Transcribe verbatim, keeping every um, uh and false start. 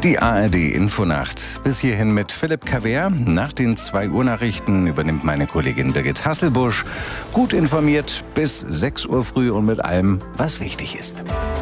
Die A R D-Infonacht. Bis hierhin mit Philipp Kaver. Nach den zwei Uhr Nachrichten übernimmt meine Kollegin Birgit Hasselbusch. Gut informiert bis sechs Uhr früh und mit allem, was wichtig ist.